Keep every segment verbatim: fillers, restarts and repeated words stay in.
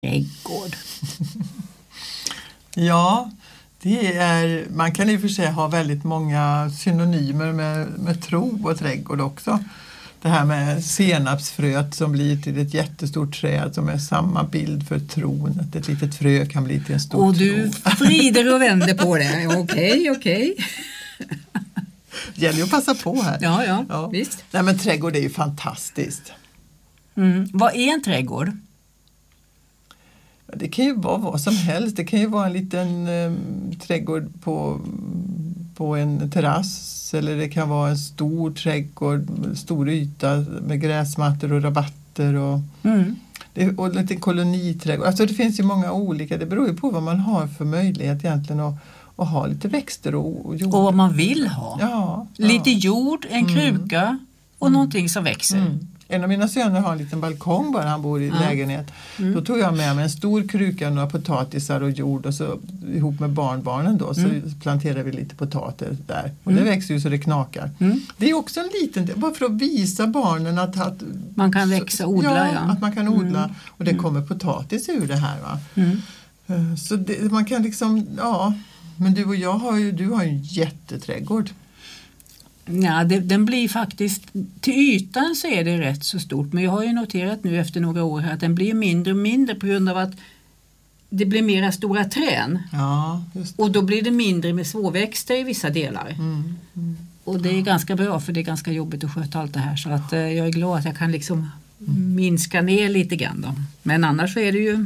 Trädgård. Ja, det är, man kan i och för sig ha väldigt många synonymer med, med tro och trädgård också. Det här med senapsfröet som blir till ett jättestort träd som är samma bild för tron. Att ett litet frö kan bli till en stor tro. Och du vrider och vänder på det. Okej, okej. Det gäller ju att passa på här. Ja, ja, ja. visst. Nej, men trädgård är ju fantastiskt. Mm. Vad är en trädgård? Det kan ju vara vad som helst. Det kan ju vara en liten eh, trädgård på, på en terrass. Eller det kan vara en stor trädgård, stor yta med gräsmattor och rabatter. Och, Mm. det, och en liten koloniträdgård. Alltså det finns ju många olika. Det beror ju på vad man har för möjlighet egentligen att, att ha lite växter och, och jord. Och vad man vill ha. Ja, Lite ja. jord, en kruka och Mm. någonting som växer. Mm. En av mina söner har en liten balkong bara, han bor i Ja. lägenhet. Mm. Då tog jag med mig en stor kruka, några potatisar och jord och så ihop med barnbarnen då så Mm. planterade vi lite potater där. Och Mm. det växer ju så det knakar. Mm. Det är också en liten del, bara för att visa barnen att, att Man kan växa, odla. ja, Ja. att man kan odla Mm. och det Mm. kommer potatis ur det här va. Mm. Så det, man kan liksom, ja, men du och jag har ju, du har ju en jätteträdgård. Ja, det, den blir faktiskt, till ytan så är det rätt så stort, men jag har ju noterat nu efter några år här att den blir mindre och mindre på grund av att det blir mera stora trän. Ja, just det. Och då blir det mindre med småväxter i vissa delar. Mm, mm. Och det är ganska bra för det är ganska jobbigt att sköta allt det här, så att eh, jag är glad att jag kan liksom Mm. minska ner lite grann då. Men annars så är det ju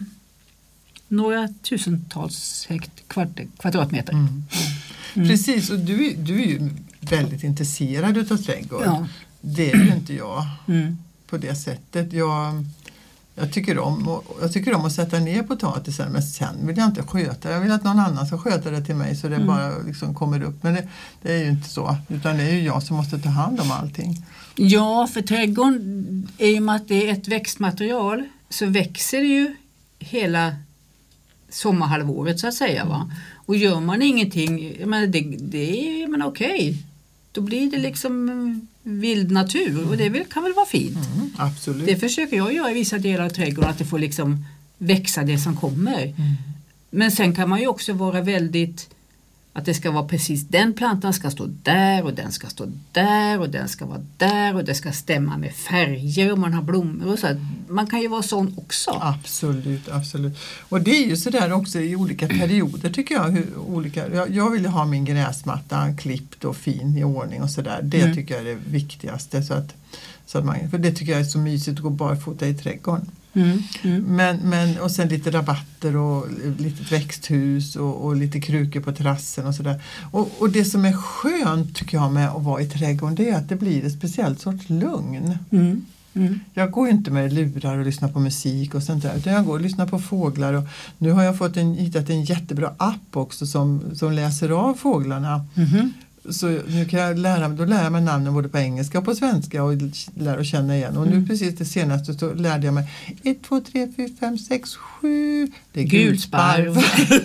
några tusentals hekt, kvart, kvadratmeter. Mm. Mm. Precis, och du, du är ju väldigt intresserad utav trädgård. Ja. Det är ju inte jag Mm. på det sättet. Jag, jag, tycker om, och, jag tycker om att sätta ner potatisen, men sen vill jag inte sköta. Jag vill att någon annan ska sköta det till mig så det Mm. bara liksom kommer upp. Men det, det är ju inte så, utan det är ju jag som måste ta hand om allting. Ja, för trädgården, i och med att det är ett växtmaterial så växer det ju hela sommarhalvåret så att säga. Va? Och gör man ingenting, men det, det är men okej. Då blir det liksom vild natur och det vill, kan väl vara fint. Mm, absolut. Det försöker jag göra i vissa delar av trädgården, att det får liksom växa det som kommer. Mm. Men sen kan man ju också vara väldigt, att det ska vara precis den plantan ska stå där och den ska stå där och den ska vara där och det ska stämma med färger om man har blommor och så. Man kan ju vara sån också. Absolut, absolut. Och det är ju sådär också i olika perioder tycker jag. Hur olika, jag, jag vill ha min gräsmatta klippt och fin i ordning och sådär. Det Mm. tycker jag är det viktigaste. Så att, så att man, för det tycker jag är så mysigt att gå barfota i trädgården. Mm, mm. Men, men, och sen lite rabatter och litet växthus och, och lite krukor på terrassen och sådär. Och, och det som är skönt tycker jag med att vara i trädgården, det är att det blir ett speciellt sorts lugn. Mm, mm. Jag går inte med lurar och lyssnar på musik och sånt där, utan jag går och lyssnar på fåglar. Och nu har jag fått en, hittat en jättebra app också som, som läser av fåglarna. Mm. Så nu kan jag lära mig, då lär jag mig namnen både på engelska och på svenska och lär att känna igen. Och nu Mm. precis det senaste så lärde jag mig ett, två, tre, fyra, fem, sex, sju. Det är Gulsparv. gulsparv.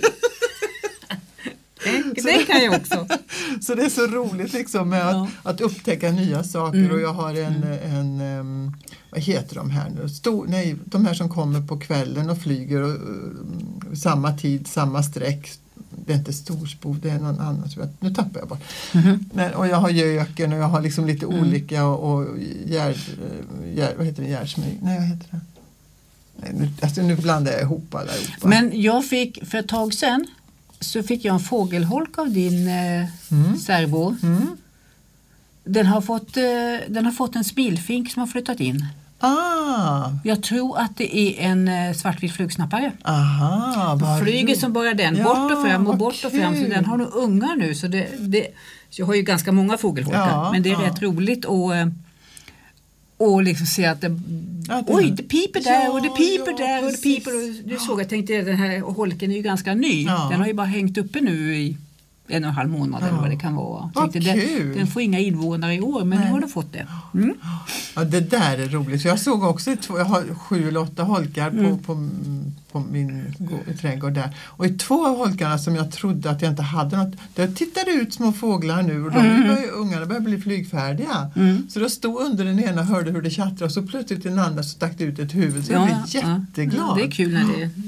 det, det kan jag också. Så det är så roligt liksom med Ja. att, att upptäcka nya saker. Mm. Och jag har en, en um, vad heter de här nu? Stor, nej, de här som kommer på kvällen och flyger och, uh, samma tid, samma sträck. Det är inte storspov, det är någon annan. Nu tappar jag bort. Mm. Men, och jag har göken och jag har liksom lite Mm. olika och, och gär, gär, vad heter det? Gärsmyg? Nej, vad heter det? Nej, nu, alltså, nu blandar jag ihop allihopa. Men jag fick, för ett tag sedan, så fick jag en fågelholk av din eh, Mm. servo. Mm. Den har fått, eh, den har fått en spilfink som har flyttat in. Ah, Jag tror att det är en eh, svartvit flugsnappare. aha, vad Flyger roligt. som bara den, Ja, bort och fram och vad bort och fram. Så kul. den har nog ungar nu. Så, det, det, så jag har ju ganska många fågelholkar. Ja, men det är ja. rätt roligt att eh, och liksom se att det, Ja, det- oj, det piper där Ja, och det piper ja, där och det precis. piper. Och du såg, jag tänkte att den här holken är ju ganska ny. Ja. Den har ju bara hängt uppe nu i en och en halv månad ja. eller vad det kan vara. Vad tänkte, kul. Den, den får inga invånare i år, men Nej. nu har den fått det. Mm. Ja, det där är roligt. Så jag såg också två, jag har sju eller åtta holkar mm. på, på, på min trädgård där. Och i två av holkarna som jag trodde att jag inte hade något, där tittade ut små fåglar nu och de mm. började, ungarna började bli flygfärdiga. Mm. Så då stod under den ena, hörde hur det tjattrade och så plötsligt den andra så stack det ut ett huvud. Så ja, jag blev ja. jätteglad. Ja, det är kul när det